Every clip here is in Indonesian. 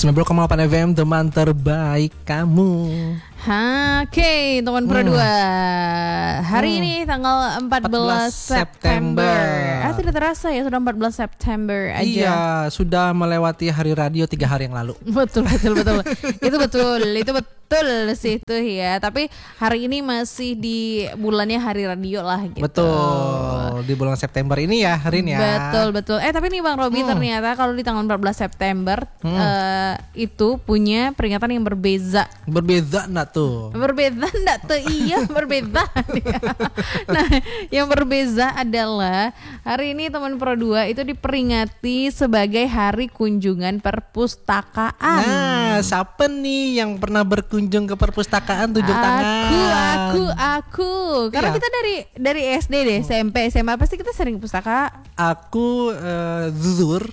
90,8 FM teman terbaik kamu. Oke, teman Pro 2. Hari ini tanggal 14 September. Tidak terasa ya sudah 14 September aja. Iya, sudah melewati hari radio 3 hari yang lalu. Betul. Itu betul sih itu ya. Tapi hari ini masih di bulannya hari radio lah gitu. Betul. Di bulan September ini ya hari ini ya. Betul. Tapi nih Bang Robi ternyata kalau di tanggal 14 September itu punya peringatan yang berbeza. Berbeda enggak tuh? Berbeda enggak tuh? Iya, berbeda. Nah, yang berbeza adalah hari ini teman Pro 2 itu diperingati sebagai Hari Kunjungan Perpustakaan. Nah, siapa nih yang pernah berkunjung ke perpustakaan tunjuk tangan? Aku. Karena kita dari SD deh, SMP, SMA pasti kita sering ke pustaka. Aku zuzur.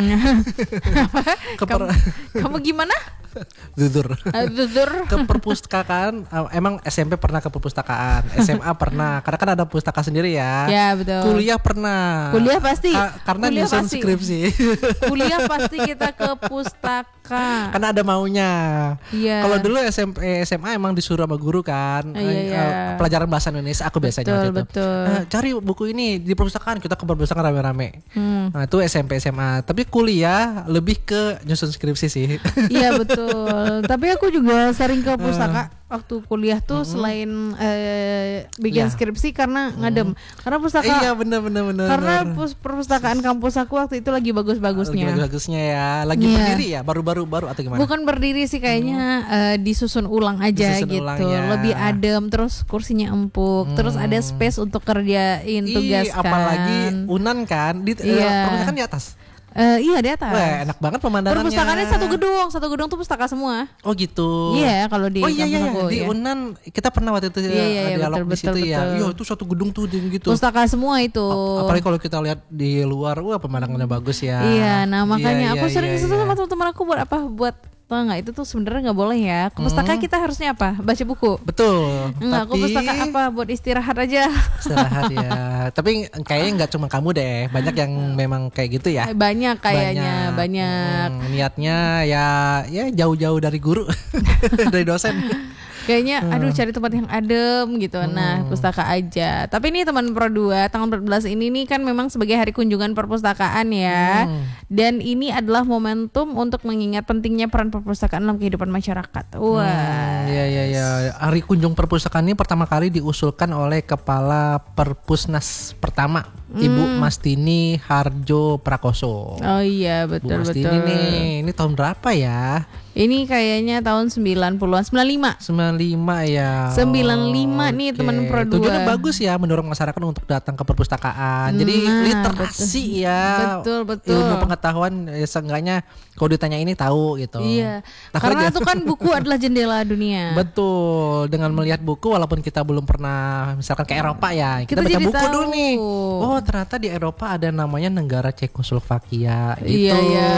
Kamu gimana? Zuzur. Ke Ke perpustakaan. Emang SMP pernah ke perpustakaan, SMA pernah. Karena kan ada pustaka sendiri ya. Ya betul. Kuliah pernah. Kuliah pasti. Karena nyusun skripsi. Kuliah pasti kita ke pustaka. Karena ada maunya. Iya. Kalau dulu SMP SMA emang disuruh sama guru kan. Iya. Pelajaran bahasa Indonesia aku biasanya waktu itu. Betul. Cari buku ini di perpustakaan, kita ke perpustakaan rame-rame. Nah, itu SMP SMA. Tapi kuliah lebih ke nyusun skripsi sih. Iya betul. Tapi aku juga sering ke pustaka waktu kuliah tuh selain bikin skripsi karena ngadem. Karena pustaka. Iya benar. Karena perpustakaan kampus aku waktu itu lagi bagus-bagusnya. Lagi bagusnya ya. Lagi berdiri ya, baru atau gimana? Bukan berdiri sih kayaknya disusun ulang aja Disusun gitu. ulang, ya. Lebih adem, terus kursinya empuk, terus ada space untuk kerjain tugas kan. Apalagi Unan kan di perpustakaan di atas. Iya di atas. Wah, enak banget pemandangannya. Perpustakaannya satu gedung tuh pustaka semua. Oh gitu. Iya kalau di kampus aku. Di Unan kita pernah waktu itu dialog di situ ya. Iya itu satu gedung tuh gitu. Pustaka semua itu. Apalagi kalau kita lihat di luar, wah pemandangannya bagus ya. Iya, nah makanya aku sering ke situ sama teman-teman aku buat apa? Buat tau nggak itu tuh sebenarnya nggak boleh ya. Ke pustaka kita harusnya apa? Baca buku. Betul. Enggak, ke pustaka apa? Buat istirahat aja. Istirahat ya. Tapi kayaknya nggak cuma kamu deh. Banyak yang memang kayak gitu ya. Banyak kayaknya, banyak. Niatnya ya jauh-jauh dari guru, dari dosen. Kayaknya cari tempat yang adem gitu. Nah, pustaka aja. Tapi ini teman Pro 2 tanggal 14 ini nih kan memang sebagai Hari Kunjungan Perpustakaan ya. Dan ini adalah momentum untuk mengingat pentingnya peran perpustakaan dalam kehidupan masyarakat. Wah. Iya. Hari Kunjung Perpustakaan ini pertama kali diusulkan oleh Kepala Perpusnas pertama, Ibu Mastini Harjo Prakoso. Oh iya, betul. Bu Mastini nih, ini tahun berapa ya? Ini kayaknya tahun 90-an, 95 ya. 95 nih teman Pro 2. Tujuannya bagus ya, mendorong masyarakat untuk datang ke perpustakaan. Jadi literasi ya. Betul. Ilmu pengetahuan seenggaknya kalau ditanya ini tahu gitu. Iya. Karena itu kan buku adalah jendela dunia. Betul. Dengan melihat buku walaupun kita belum pernah misalkan ke Eropa ya, kita baca buku dulu nih. Oh, ternyata di Eropa ada namanya negara Cekoslovakia, itu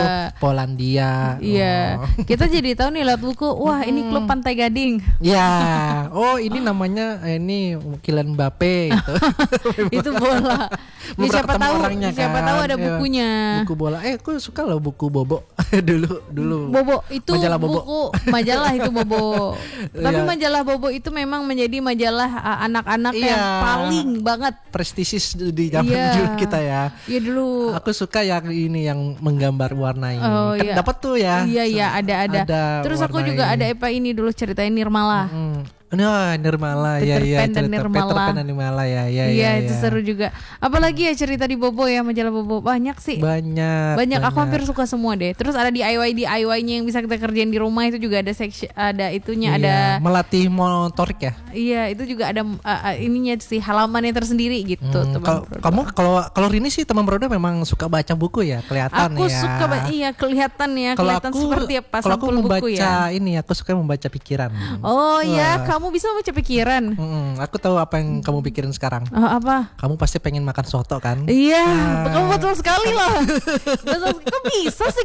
Polandia. Iya. Kita jadi tahu nih lewat buku, wah ini klub Pantai Gading. Ya, oh ini namanya ini Kylian Mbappe gitu. Itu bola. Siapa tahu ada bukunya. Buku bola. Aku suka loh buku Bobo dulu. Bobo itu majalah Bobo. Buku majalah itu Bobo. Tapi majalah Bobo itu memang menjadi majalah anak-anak yang paling banget prestisius di zaman kita ya. Iya dulu. Aku suka yang ini yang menggambar warnai. Kan dapat tuh ya. Iya ada. Terus aku juga ada ini dulu ceritain Nirmala. Nirmala Peter Pan dan Nirmala ya. Iya itu seru juga. Apalagi ya cerita di Bobo ya, majalah Bobo banyak sih. Banyak. Aku hampir suka semua deh. Terus ada DIY-nya yang bisa kita kerjain di rumah, itu juga ada ada itunya, ada melatih motorik ya. Iya itu juga ada ininya sih, halamannya tersendiri gitu. Kalau Rini sih teman Broda memang suka baca buku ya, kelihatan aku ya. Aku suka kelihatan ya, kelihatan seperti apa sampul buku ya. Aku suka membaca pikiran. Oh iya, kamu bisa baca pikiran. Aku tahu apa yang kamu pikirin sekarang. Apa? Kamu pasti pengen makan soto kan? Iya, kamu betul sekali loh. Kok bisa sih?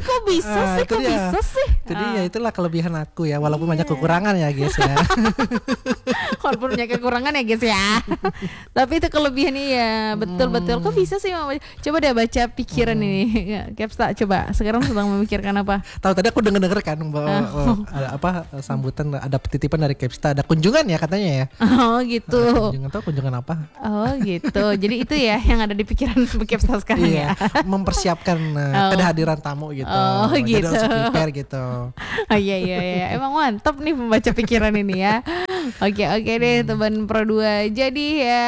Jadi ya itulah kelebihan aku ya, walaupun banyak kekurangan ya guys ya. Walaupun punya kekurangan ya guys ya. Tapi itu kelebihannya ya. Betul. Kok bisa sih Mama? Coba deh baca pikiran ini. Capsta coba. Sekarang sedang memikirkan apa? Tahu tadi aku denger kan bahwa ada sambutan, ada titipan dari Capsta, ada kunjungan ya katanya ya. Oh gitu. Kunjungan apa? Oh gitu. Jadi itu ya yang ada di pikiran Capsta sekarang ya. Mempersiapkan kehadiran tamu gitu. Oh gitu. Jadi harus prepare gitu. Oh iya. Emang mantap nih pembaca pikiran ini ya. Oke deh teman Pro 2. Jadi ya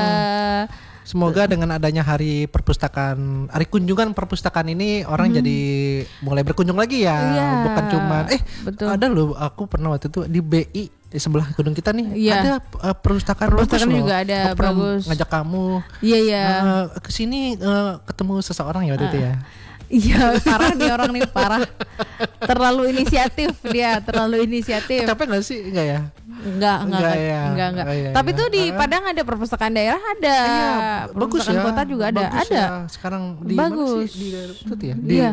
semoga dengan adanya hari kunjungan perpustakaan ini orang jadi mulai berkunjung lagi ya. Iya, Bukan cuman betul. ada loh, aku pernah waktu itu di BI di sebelah gedung kita nih ada perpustakaan Perpustakaan bagus juga loh. ada, Aku pernah bagus. ngajak kamu kesini ketemu seseorang ya waktu itu ya. Iya parah nih orang nih parah. Terlalu inisiatif dia, terlalu inisiatif. Capek gak sih? Enggak ya? Enggak. Oh, iya, Tapi iya. tuh di Padang ada perpustakaan daerah ada. Iya, bagus Perpustakaan ya. kota juga ada. Bagus Ada. ya. Sekarang di Bagus. mana sih? Di daerah itu ya? Iya.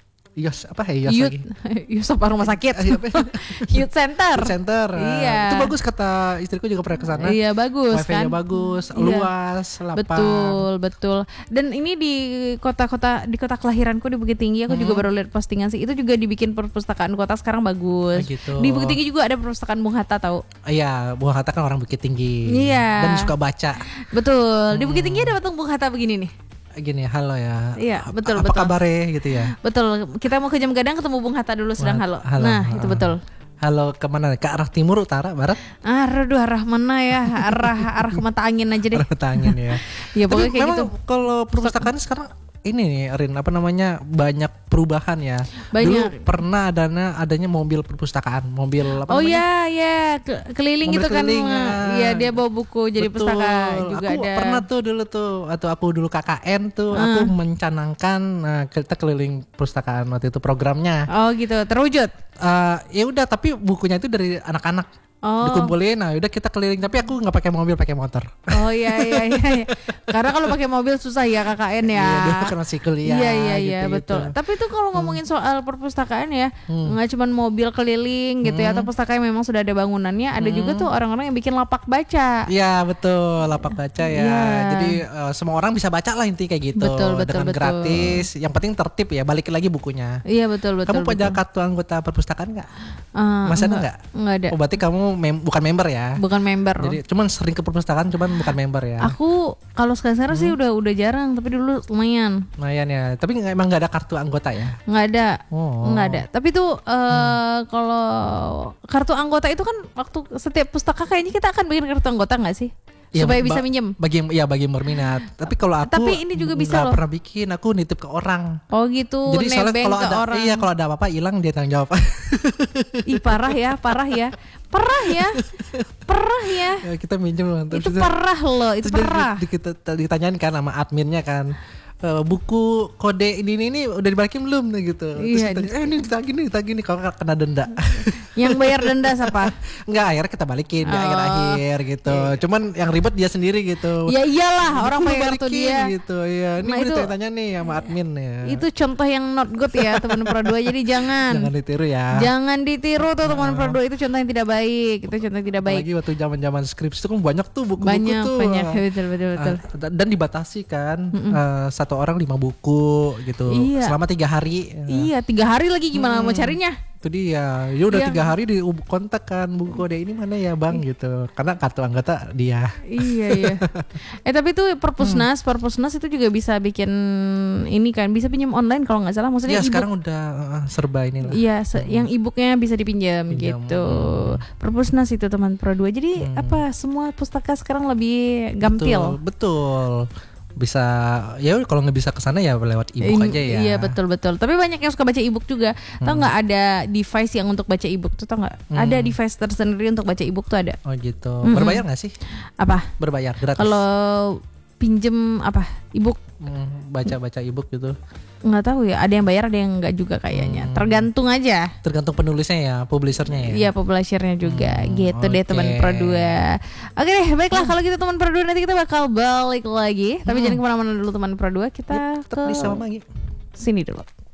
Yos lagi. Yus apa rumah sakit? Youth Center. Center. Iya. Itu bagus kata istriku juga pernah ke sana. Iya bagus Wifi-nya kan. bagus, Iya. luas, lapang. Betul. Dan ini di kota kelahiranku di Bukit Tinggi, aku juga baru lihat postingan sih. Itu juga dibikin perpustakaan kota sekarang bagus. Gitu. Di Bukit Tinggi juga ada perpustakaan Bung Hatta tahu. Iya, Bung Hatta kan orang Bukit Tinggi. Iya. Dan suka baca. Betul. Di Bukit Tinggi ada patung Bung Hatta begini nih. Gini, halo ya. Iya, betul. Apa kabarnya gitu ya? Betul. Kita mau ke Jam Gadang ketemu Bung Hatta dulu sedang halo. Nah, itu betul. Halo kemana? Ke arah timur, utara, barat? Aduh, arah mana ya? Arah ke mata angin aja deh. Arah tangin ya. Ya pokoknya kayak memang gitu. kalau perpustakaan sekarang ini nih Rin, banyak perubahan ya. Banyak. Dulu pernah adanya mobil perpustakaan, mobil apa Oh namanya? iya, keliling Mobil gitu kan. keliling, Iya, dia bawa buku jadi Betul. pustaka juga aku ada. pernah tuh dulu tuh, atau aku dulu KKN tuh, aku mencanangkan kita keliling perpustakaan waktu itu programnya. Oh gitu, terwujud. Ya udah, tapi bukunya itu dari anak-anak. Dikumpulin, nah udah kita keliling, tapi aku nggak pakai mobil, pakai motor. Oh iya. Karena kalau pakai mobil susah ya KKN ya. Iya, dulu kan masih kuliah. Iya gitu. betul. Tapi itu kalau ngomongin soal perpustakaan ya, nggak cuma mobil keliling gitu ya, atau pustaka yang memang sudah ada bangunannya, ada juga tuh orang-orang yang bikin lapak baca. Iya betul, lapak baca ya. Iya. Jadi semua orang bisa baca lah intinya kayak gitu. Betul, dengan gratis. Yang penting tertib ya, balik lagi bukunya. Iya betul. Kamu punya kartu anggota perpustakaan nggak? Masih ada nggak? Nggak ada. Oh, berarti kamu bukan member ya? Bukan member. Jadi cuman sering ke perpustakaan, cuman bukan member ya? Aku kalau sekarang sih udah jarang, tapi dulu lumayan. Lumayan ya. Tapi emang nggak ada kartu anggota ya? Nggak ada. Oh. Nggak ada. Tapi tuh kalau kartu anggota itu kan waktu setiap pustaka kayaknya kita akan bikin kartu anggota nggak sih? Ya, Supaya bisa minjem. Bagi yang berminat. Tapi kalau aku Tapi ini juga bisa nggak loh. pernah bikin, aku nitip ke orang. Oh gitu. Jadi soalnya nebeng kalau ke ada orang. kalau ada apa-apa hilang dia tanggung jawab. Ih parah ya. Ya, kita minjem loh. Itu parah loh, itu Terus parah. kita ditanyain kan sama adminnya kan, buku kode ini udah dibalikin belum gitu. Terus Iya, ditanya, ini ditagih nih kalau kena denda. Yang bayar denda siapa? Enggak, akhirnya kita balikin di akhir-akhir gitu. Cuman yang ribet dia sendiri gitu. Ya iyalah, orang Buku pakai kartu balikin dia. gitu. Iya, ini Nah, udah itu- tanya nih sama admin ya. Itu contoh yang not good ya teman Pro 2. Jadi jangan ditiru ya. Jangan ditiru tuh teman Pro 2, itu contoh yang tidak baik. Itu contoh yang tidak baik. Apalagi waktu zaman-zaman skripsi itu kan banyak tuh buku-buku tuh. Banyak betul. Dan dibatasi kan, satu orang 5 buku gitu. Iya. Selama 3 hari. Iya, 3 hari lagi gimana mau carinya? Itu dia. Ya udah Iya. 3 hari di kontak kan, buku kode ini mana ya bang gitu. Karena kartu anggota dia. Iya. Tapi tuh perpusnas itu juga bisa bikin ini kan, bisa pinjam online kalau nggak salah. Maksudnya Ya e-book. sekarang udah serba inilah. Iya, yang e-booknya bisa dipinjam Pinjam. gitu. Perpusnas itu teman Pro 2. Jadi semua pustaka sekarang lebih gampil. Betul. Bisa ya kalau nggak bisa kesana ya lewat e-book aja ya. Iya betul. Tapi banyak yang suka baca e-book juga. Tahu nggak ada device yang untuk baca e-book tuh, tahu nggak? Ada device tersendiri untuk baca e-book tuh ada. Oh gitu. Berbayar nggak sih? Apa? Berbayar gratis. Kalau pinjem apa e-book baca e-book gitu. nggak tahu ya, ada yang bayar ada yang nggak juga kayaknya, tergantung aja. Tergantung penulisnya ya, publishernya ya. Iya, publishernya juga gitu deh oke. teman Pro 2. Oke deh, baiklah kalau gitu teman Pro 2, nanti kita bakal balik lagi. Tapi jangan kemana-mana dulu teman Pro 2, kita Tetap di sama Magi. sini dulu.